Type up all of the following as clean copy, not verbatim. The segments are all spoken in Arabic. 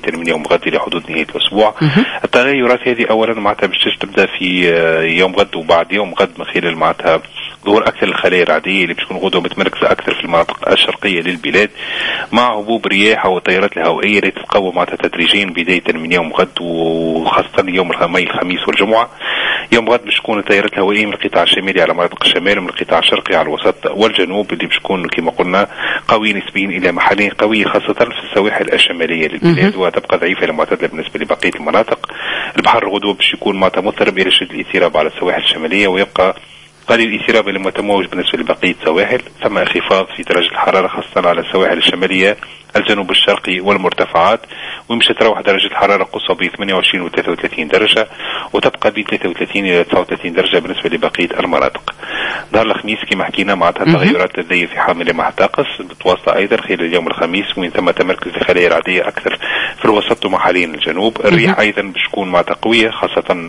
من يوم غد إلى حدود نهاية الأسبوع. التغيرات هذه أولا معناتها باش تبدأ في يوم غد وبعد يوم غد من خلال معناتها ظهور أكثر الخلايا العادية اللي بتكون غدوة متمركزة أكثر في المناطق الشرقية للبلاد، مع هبوب رياح والتيارات الهوائية اللي تتقوى معناتها تدريجيا بداية من يوم غد وخاصة يوم الخميس والجمعة. يوم غد بتكون التيارات الهوائية من القطاع الشمالي على مناطق الشمال ومن القطاع الشرقي على الوسط والجنوب اللي بتكون كما قلنا قوية نسبيا إلى محليا قوية خاصة في السواحل الشمالية للبلاد، وتبقى ضعيفة إلى معتدلة بالنسبة لبقية المناطق. البحر غدوة باش يكون معناتها مضطرب إلى شدة الاضطراب على السواحل الشمالية، ويبقى قليل الاضطراب لما تموج بالنسبة لبقية السواحل. ثم انخفاض في درجة الحرارة خاصة على السواحل الشمالية الجنوب الشرقي والمرتفعات، ويمشي تروح درجة الحرارة قصوى ب 28 و 33 درجة، وتبقى ب 33 إلى 39 درجة بالنسبة لبقية المناطق. نهار الخميس كما حكينا معناتها تغيرات لدي في حامل مع طقس بتواصل أيضا خلال اليوم الخميس، ومن ثم تمركز الخلايا العادية أكثر في الوسط ومحليا الجنوب. الريح أيضا بتكون معناتها قوية خاصة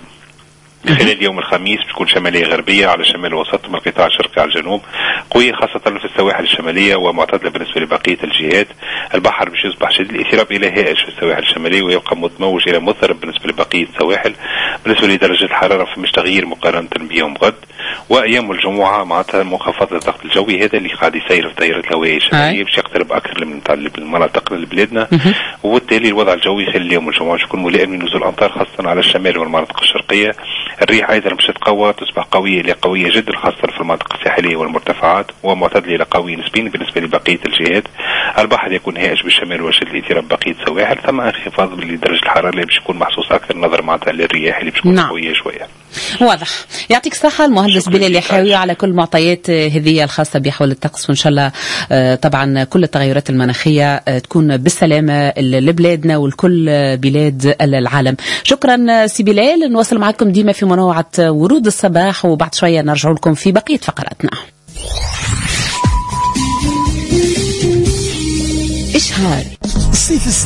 خلال يوم الخميس بتكون شمالية غربية على شمال الوسط من القطاع الشرقي على الجنوب، قوية خاصة في السواحل الشمالية ومعتدلة بالنسبة لبقية الجهات. البحر باش يصبح شديد الاضطراب إلى هائج في السواحل الشمالية ويبقى متموج إلى مضطرب بالنسبة لبقية السواحل. بالنسبة لدرجة الحرارة فمش تغيير مقارنة بيوم غد. وأيام الجمعة معناتها منخفض الضغط الجوي هذا اللي قاعد يسير في التيارات الهوائية الشمالية باش يقترب أكثر من المناطق لبلادنا، وبالتالي الوضع الجوي خلال يوم الجمعة يكون ملائم من نزول الأمطار خاصة على الشمال والمناطق الشرقية. الريح أيضا باش تتقوى تصبح قوية إلى قوية جدا خاصة في المناطق الساحلية والمرتفعات، ومعتدلة إلى قوية نسبيا بالنسبة لبقية الجهات. البحر يكون هائج بالشمال وشديد الاضطراب بقية السواحل. ثم انخفاض لدرجة الحرارة اللي باش يكون محسوس أكثر نظرا معناتها للرياح اللي بتكون قوية شوية. واضح. يعطيك الصحة المهندس بلال يحاوي على كل معطيات هذه الخاصة بحول الطقس، وإن شاء الله طبعا كل التغيرات المناخية تكون بالسلامة لبلادنا ولكل بلاد العالم. شكرا سي بلال، نواصل معكم ديما في منوعة ورود الصباح، وبعد شوية نرجع لكم في بقية فقراتنا. إشهار